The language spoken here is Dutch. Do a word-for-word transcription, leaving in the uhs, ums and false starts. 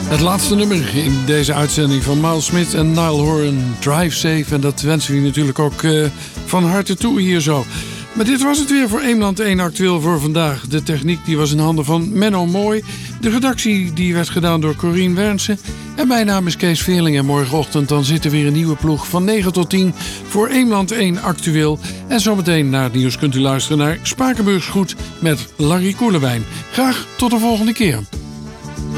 Het laatste nummer in deze uitzending van Miles Smith en Niall Horan, Drive Safe. En dat wensen we je natuurlijk ook uh, van harte toe hier zo. Maar dit was het weer voor Eemland één Actueel voor vandaag. De techniek die was in handen van Menno Mooi. De redactie die werd gedaan door Corien Wernsen. En mijn naam is Kees Veerling en morgenochtend dan zit er weer een nieuwe ploeg van negen tot tien voor Eemland één Actueel. En zometeen na het nieuws kunt u luisteren naar Spakenburgs Goed met Larry Koelewijn. Graag tot de volgende keer.